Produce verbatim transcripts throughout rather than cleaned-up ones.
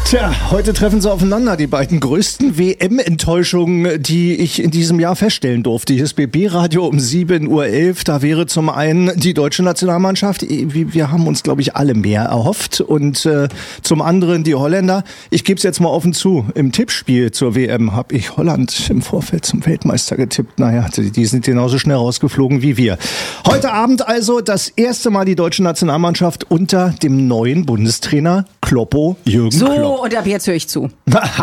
Tja, heute treffen sie aufeinander, die beiden größten W M-Enttäuschungen, die ich in diesem Jahr feststellen durfte. Hier ist B B-Radio um sieben Uhr elf. Da wäre zum einen die deutsche Nationalmannschaft. Wir haben uns, glaube ich, alle mehr erhofft. Und äh, zum anderen die Holländer. Ich gebe es jetzt mal offen zu. Im Tippspiel zur W M habe ich Holland im Vorfeld zum Weltmeister getippt. Naja, die sind genauso schnell rausgeflogen wie wir. Heute Abend also das erste Mal die deutsche Nationalmannschaft unter dem neuen Bundestrainer Kloppo Jürgen so, Klopp. Und ab jetzt höre ich zu.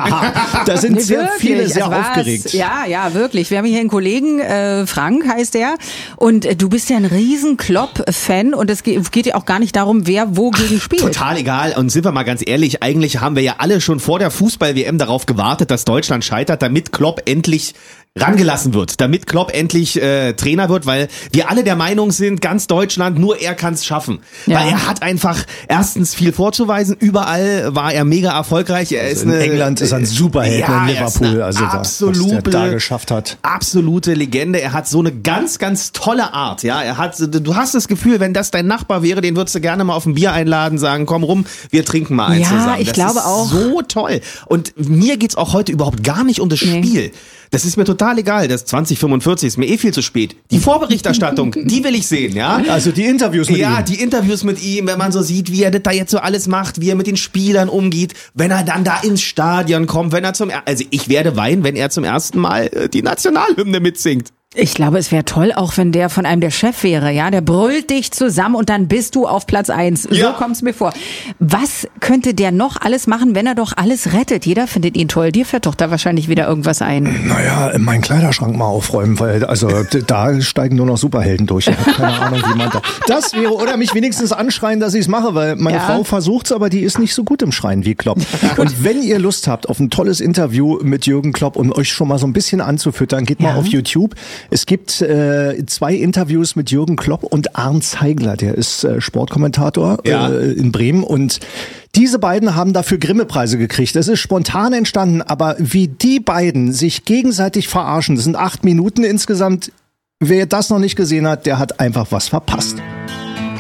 Da sind nee, sehr wirklich, viele sehr also aufgeregt. Was? Ja, ja, wirklich. Wir haben hier einen Kollegen, äh, Frank heißt der, und äh, du bist ja ein riesen Klopp-Fan und es geht, geht ja auch gar nicht darum, wer wogegen spielt. Total egal. Und sind wir mal ganz ehrlich, eigentlich haben wir ja alle schon vor der Fußball-W M darauf gewartet, dass Deutschland scheitert, damit Klopp endlich rangelassen wird, damit Klopp endlich äh, Trainer wird, weil wir alle der Meinung sind, ganz Deutschland, nur er kann es schaffen. Ja. Weil er hat einfach erstens viel vorzuweisen, überall war er mega erfolgreich. Er also ist in eine, England ist er ein Superheld ja, in Liverpool, also absolute, was der da geschafft hat. Absolute Legende. Er hat so eine ganz, ganz tolle Art. Ja, er hat, du hast das Gefühl, wenn das dein Nachbar wäre, den würdest du gerne mal auf ein Bier einladen, sagen, komm rum, wir trinken mal eins ja, zusammen. Ich das glaube ist auch. So toll. Und mir geht's auch heute überhaupt gar nicht um das nee. Spiel. Das ist mir total egal. Das zwanzig fünfundvierzig ist mir eh viel zu spät. Die Vorberichterstattung, die will ich sehen, ja. Also die Interviews mit ja, ihm. Ja, die Interviews mit ihm, wenn man so sieht, wie er das da jetzt so alles macht, wie er mit den Spielern umgeht, wenn er dann da ins Stadion kommt, wenn er zum, also ich werde weinen, wenn er zum ersten Mal die Nationalhymne mitsingt. Ich glaube, es wäre toll, auch wenn der von einem der Chef wäre, ja, der brüllt dich zusammen und dann bist du auf Platz eins. So ja. kommt's mir vor. Was könnte der noch alles machen, wenn er doch alles rettet? Jeder findet ihn toll. Dir fällt doch da wahrscheinlich wieder irgendwas ein. Naja, meinen Kleiderschrank mal aufräumen, weil also da steigen nur noch Superhelden durch. Ich habe keine Ahnung, wie man da. Das wäre, oder mich wenigstens anschreien, dass ich es mache, weil meine ja. Frau versucht's, aber die ist nicht so gut im Schreien wie Klopp. Und wenn ihr Lust habt auf ein tolles Interview mit Jürgen Klopp und euch schon mal so ein bisschen anzufüttern, geht mal ja. auf YouTube. Es gibt äh, zwei Interviews mit Jürgen Klopp und Arndt Zeigler, der ist äh, Sportkommentator ja. äh, in Bremen, und diese beiden haben dafür Grimme-Preise gekriegt. Das ist spontan entstanden, aber wie die beiden sich gegenseitig verarschen, das sind acht Minuten insgesamt. Wer das noch nicht gesehen hat, der hat einfach was verpasst.